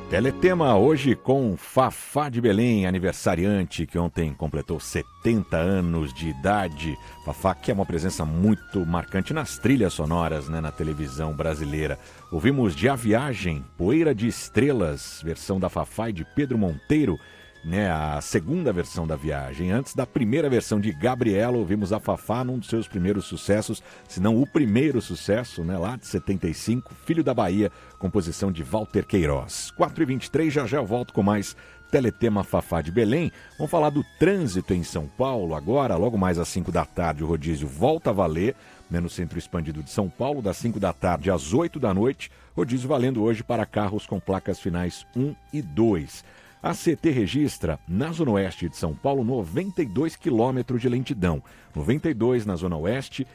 Teletema hoje com Fafá de Belém, aniversariante que ontem completou 70 anos de idade. Fafá, que é uma presença muito marcante nas trilhas sonoras, né, na televisão brasileira. Ouvimos de A Viagem, Poeira de Estrelas, versão da Fafá e de Pedro Monteiro, né, a segunda versão da Viagem. Antes da primeira versão de Gabriela, ouvimos a Fafá num dos seus primeiros sucessos, se não o primeiro sucesso, né, lá de 75, Filho da Bahia, composição de Walter Queiroz. 4h23, já eu volto com mais Teletema Fafá de Belém. Vamos falar do trânsito em São Paulo agora, logo mais às 5 da tarde, o rodízio volta a valer, né, no Centro Expandido de São Paulo, das 5 da tarde às 8 da noite, rodízio valendo hoje para carros com placas finais 1 e 2. A CT registra, na Zona Oeste de São Paulo, 92 quilômetros de lentidão. 92 na Zona Oeste,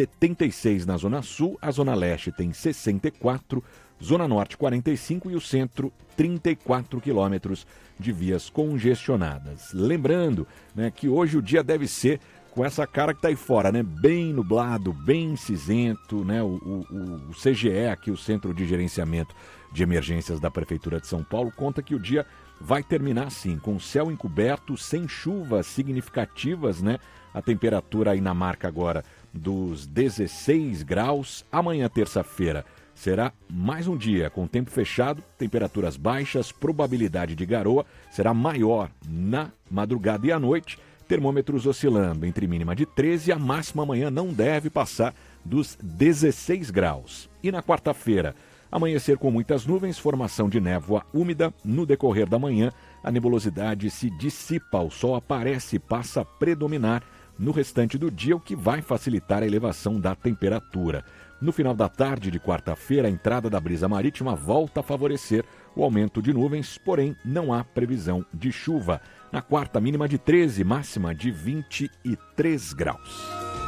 76 na Zona Sul, a Zona Leste tem 64, Zona Norte 45 e o Centro 34 quilômetros de vias congestionadas. Lembrando, né, que hoje o dia deve ser com essa cara que está aí fora, né? Bem nublado, bem cinzento, né? O CGE, aqui, o Centro de Gerenciamento de Emergências da Prefeitura de São Paulo, conta que o dia vai terminar assim, com céu encoberto, sem chuvas significativas, né? A temperatura aí na marca agora dos 16 graus. Amanhã, terça-feira, será mais um dia com tempo fechado, temperaturas baixas, probabilidade de garoa será maior na madrugada e à noite. Termômetros oscilando entre mínima de 13 e a máxima amanhã não deve passar dos 16 graus. E na quarta-feira, amanhecer com muitas nuvens, formação de névoa úmida. No decorrer da manhã, a nebulosidade se dissipa, o sol aparece e passa a predominar no restante do dia, o que vai facilitar a elevação da temperatura. No final da tarde de quarta-feira, a entrada da brisa marítima volta a favorecer o aumento de nuvens, porém não há previsão de chuva. Na quarta, mínima de 13, máxima de 23 graus.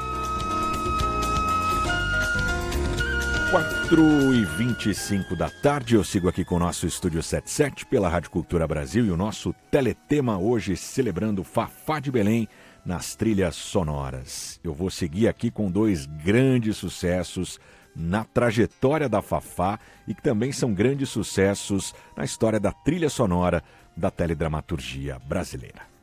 4h25 da tarde, eu sigo aqui com o nosso Estúdio 77 pela Rádio Cultura Brasil e o nosso Teletema hoje celebrando Fafá de Belém nas trilhas sonoras. Eu vou seguir aqui com dois grandes sucessos na trajetória da Fafá e que também são grandes sucessos na história da trilha sonora da teledramaturgia brasileira.